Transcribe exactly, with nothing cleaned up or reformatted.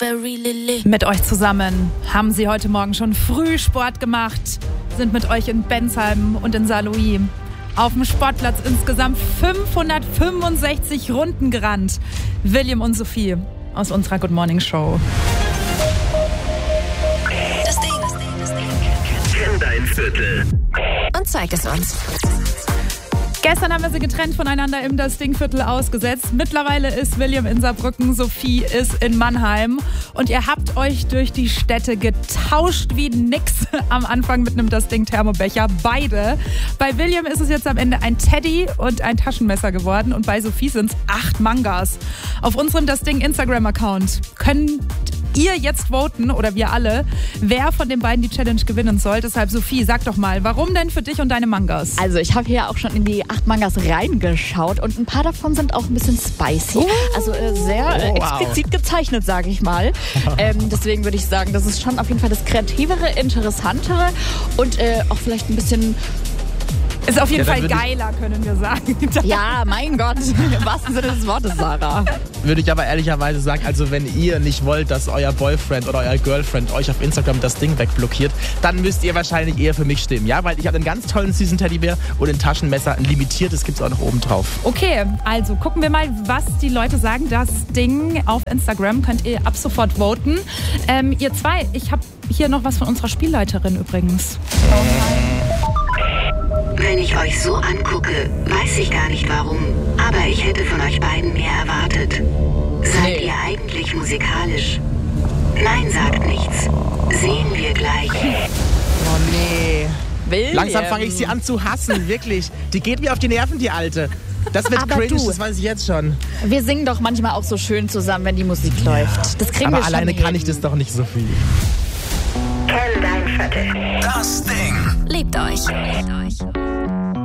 Mit euch zusammen haben sie heute Morgen schon früh Sport gemacht, sind mit euch in Bensheim und in Saarlouis auf dem Sportplatz insgesamt fünfhundertfünfundsechzig Runden gerannt. William und Sophie aus unserer Good Morning Show. Das Ding. Kenn dein Viertel. Und zeig es uns. Gestern haben wir sie getrennt voneinander im Das Ding-Viertel ausgesetzt. Mittlerweile ist William in Saarbrücken, Sophie ist in Mannheim. Und ihr habt euch durch die Städte getauscht wie nix am Anfang mit einem Das Ding-Thermobecher. Beide. Bei William ist es jetzt am Ende ein Teddy und ein Taschenmesser geworden. Und bei Sophie sind es acht Mangas. Auf unserem Das Ding-Instagram-Account könnt ihr jetzt voten, oder wir alle, wer von den beiden die Challenge gewinnen soll. Deshalb, Sophie, sag doch mal, warum denn für dich und deine Mangas? Also ich habe hier auch schon in die acht Mangas reingeschaut und ein paar davon sind auch ein bisschen spicy. Oh. Also äh, sehr äh, explizit wow. gezeichnet, sage ich mal. ähm, deswegen würde ich sagen, das ist schon auf jeden Fall das kreativere, interessantere und äh, auch vielleicht ein bisschen... Ist auf jeden ja, Fall geiler, können wir sagen. Ja, mein Gott, im wahrsten Sinne des Wortes, Sarah. Würde ich aber ehrlicherweise sagen, also wenn ihr nicht wollt, dass euer Boyfriend oder euer Girlfriend euch auf Instagram das Ding wegblockiert, dann müsst ihr wahrscheinlich eher für mich stimmen, ja? Weil ich habe einen ganz tollen süßen Teddybär und ein Taschenmesser, ein limitiertes gibt es auch noch oben drauf. Okay, also gucken wir mal, was die Leute sagen. Das Ding auf Instagram könnt ihr ab sofort voten. Ähm, ihr zwei, ich habe hier noch was von unserer Spielleiterin übrigens. Wenn ich euch so angucke, weiß ich gar nicht warum, aber ich hätte von euch beiden mehr erwartet. Seid Nee. ihr eigentlich musikalisch? Nein, sagt nichts. Sehen wir gleich. Oh nee. William. Langsam fange ich sie an zu hassen, wirklich. Die geht mir auf die Nerven, die Alte. Das wird Aber cringe, du. das weiß ich jetzt schon. Wir singen doch manchmal auch so schön zusammen, wenn die Musik läuft. Das kriegen Aber wir schon alleine hin. kann ich das doch nicht, Sophie. Kenn dein Viertel. Das Ding. Liebt euch. Liebt euch.